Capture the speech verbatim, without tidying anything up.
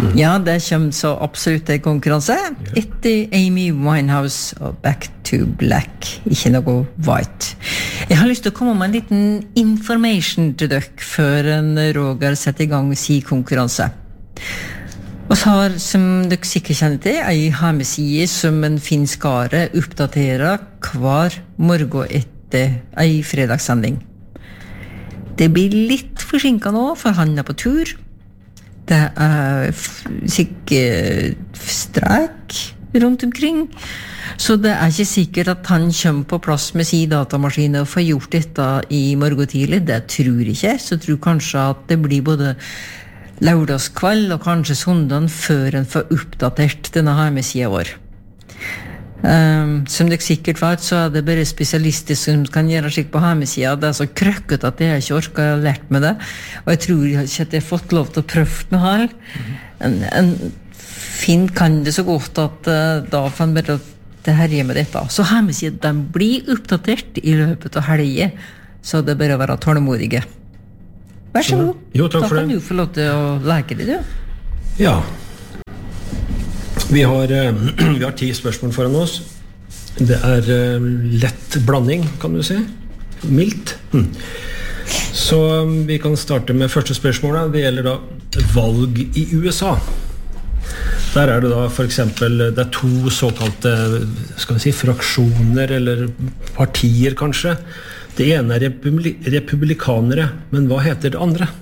Mm. Ja, det kommer så absolutt en konkurranse. Ja. Etter Amy Winehouse og Back to Black. Ikke noe white. Jeg har lyst til å komme med en liten information til dere før en Roger setter i gang si konkurranse. Og så har, som dere sikkert kjenner til, en hjemmeside som en finskare oppdaterer hver morgen etter en fredagssending. Det blir litt forsinket nå, for han er på tur. Det er sikkert streik rundt omkring, så det er ikke sikkert at han kommer på plass med sin datamaskin og får gjort dette i morgen tidlig. Det tror jeg ikke, så tror kanskje at det blir både lørdagskveld og kanskje søndagen før en får oppdatert denne hjemmesiden vår. Um, som dere sikkert vet, så er det bare spesialister som kan gjøre slik på hjemmesiden. Det er så krøkket at jeg ikke orker å ha lært med det, og jeg tror ikke at jeg har fått lov til å prøve med her. En, en Finn kan det så godt at uh, da får han bare det herje med dette. Så hjemmesiden, den blir oppdatert i løpet av helgen, så det er bare å være tålmodige. Vær så god. Jo, takk for det. Da kan du få lov til å leke det, du. Ja. Vi har, vi har ti spørsmål foran oss. Det er lett blanding, kan du si. Mildt. Hm. Så vi kan starte med første spørsmål. Det gjelder da valg i U S A. Der er det da for eksempel, det er to såkalte, skal vi si, fraksjoner eller partier kanskje. Det ene er republi- republikanere, men hva heter det andre?